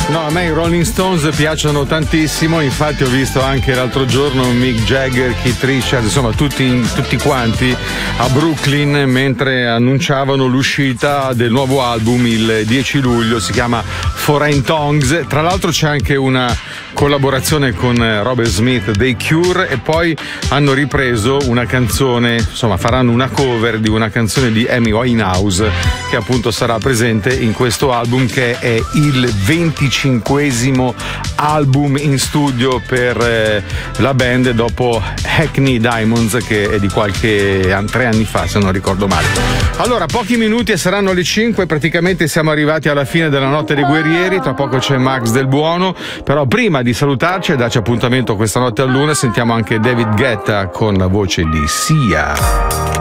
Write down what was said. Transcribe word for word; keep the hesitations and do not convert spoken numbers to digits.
No, a me i Rolling Stones piacciono tantissimo, infatti ho visto anche l'altro giorno Mick Jagger, Keith Richards, insomma tutti, tutti quanti a Brooklyn mentre annunciavano l'uscita del nuovo album il dieci luglio, si chiama Foreign Tongues. Tra l'altro c'è anche una collaborazione con Robert Smith dei Cure e poi hanno ripreso una canzone, insomma faranno una cover di una canzone di Amy Winehouse che appunto sarà presente in questo album, che è il venticinquesimo album in studio per eh, la band dopo Hackney Diamonds, che è di qualche an- tre anni fa se non ricordo male. Allora, pochi minuti e saranno le cinque, praticamente siamo arrivati alla fine della notte dei guerrieri, tra poco c'è Max Del Buono, però prima di salutarci e darci appuntamento questa notte a luna sentiamo anche David Guetta con la voce di Sia.